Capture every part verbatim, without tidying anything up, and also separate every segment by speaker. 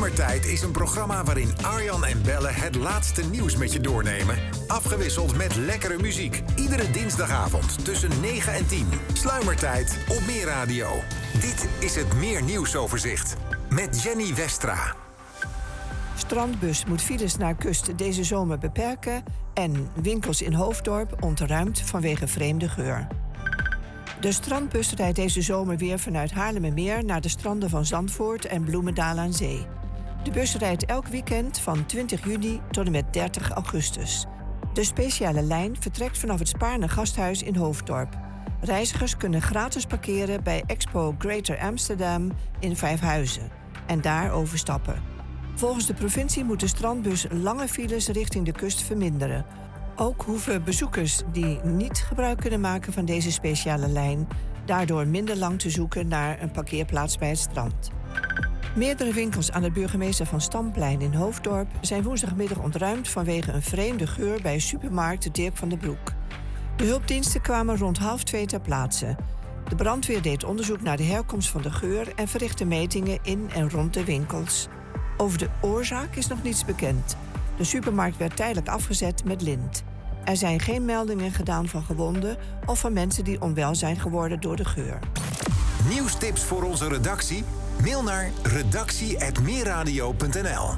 Speaker 1: Sluimertijd is een programma waarin Arjan en Belle het laatste nieuws met je doornemen. Afgewisseld met lekkere muziek. Iedere dinsdagavond tussen negen en tien. Sluimertijd op Meer Radio. Dit is het Meer Nieuwsoverzicht. Met Jenny Westra.
Speaker 2: Strandbus moet files naar kust deze zomer beperken. En winkels in Hoofddorp ontruimd vanwege vreemde geur. De strandbus rijdt deze zomer weer vanuit Haarlemmermeer naar de stranden van Zandvoort en Bloemendaal aan Zee. De bus rijdt elk weekend van twintig juni tot en met dertig augustus. De speciale lijn vertrekt vanaf het Spaarne Gasthuis in Hoofddorp. Reizigers kunnen gratis parkeren bij Expo Greater Amsterdam in Vijfhuizen en daar overstappen. Volgens de provincie moet de strandbus lange files richting de kust verminderen. Ook hoeven bezoekers die niet gebruik kunnen maken van deze speciale lijn daardoor minder lang te zoeken naar een parkeerplaats bij het strand. Meerdere winkels aan het Burgemeester van Stamplein in Hoofddorp zijn woensdagmiddag ontruimd vanwege een vreemde geur bij supermarkt Dirk van den Broek. De hulpdiensten kwamen rond half twee ter plaatse. De brandweer deed onderzoek naar de herkomst van de geur en verrichtte metingen in en rond de winkels. Over de oorzaak is nog niets bekend. De supermarkt werd tijdelijk afgezet met lint. Er zijn geen meldingen gedaan van gewonden of van mensen die onwel zijn geworden door de geur.
Speaker 1: Nieuwstips voor onze redactie? Mail naar redactie apenstaartje meerradio punt n l.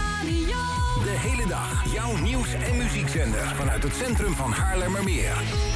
Speaker 3: De hele dag jouw nieuws- en muziekzender vanuit het centrum van Haarlemmermeer.